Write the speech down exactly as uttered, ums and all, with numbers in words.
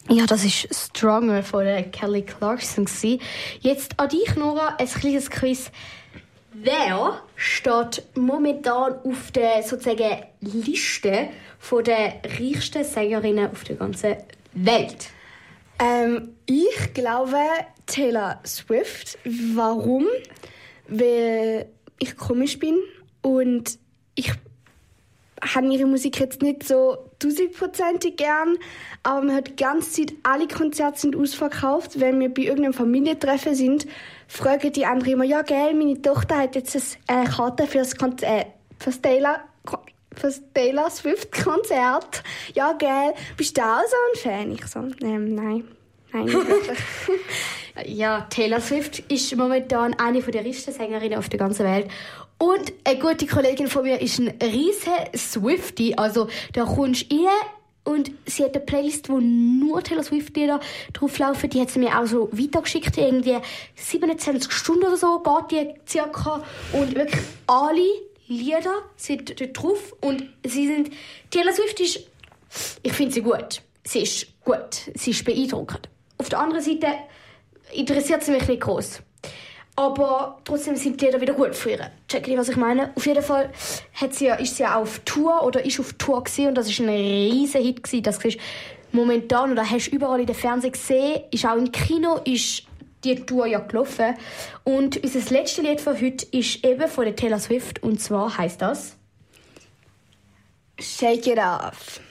Ja, das war «Stronger» von der Kelly Clarkson. Jetzt an dich, Nora, ein kleines Quiz. Wer steht momentan auf der sozusagen Liste der reichsten Sängerinnen auf der ganzen Welt? Ähm, ich glaube Taylor Swift. Warum? Weil ich komisch bin und ich habe ihre Musik jetzt nicht so tausendprozentig gern, aber man hat die ganze Zeit, alle Konzerte sind ausverkauft. Wenn wir bei irgendeinem Familientreffen sind, fragen die anderen immer, ja gell, meine Tochter hat jetzt eine Karte für das, Konz- äh, für das Taylor, für das Taylor Swift-Konzert. Ja gell, bist du auch so ein Fan? Ich so, ähm, nein. Nein, nicht wirklich. Ja, Taylor Swift ist momentan eine der reichsten Sängerinnen auf der ganzen Welt. Und eine gute Kollegin von mir ist ein riesen Swiftie. Also da kommst du rein und sie hat eine Playlist, wo nur Taylor Swift-Lieder drauf laufen. Die hat sie mir auch so weitergeschickt. Irgendwie siebenundzwanzig Stunden oder so geht die circa. Und wirklich alle Lieder sind dort drauf. Und sie sind... Taylor Swift ist... Ich finde sie gut. Sie ist gut. Sie ist beeindruckend. Auf der anderen Seite interessiert sie mich nicht groß. Aber trotzdem sind die Lieder wieder gut für ihr. Check nicht, was ich meine? Auf jeden Fall hat sie ja, ist sie ja auf Tour oder ist auf Tour gewesen, und das war ein riesen Hit gewesen. Das siehst du momentan oder hast du überall in den Fernsehen gesehen. Ist auch im Kino ist die Tour ja gelaufen. Und unser letztes Lied von heute ist eben von der Taylor Swift, und zwar heisst das Shake It Off.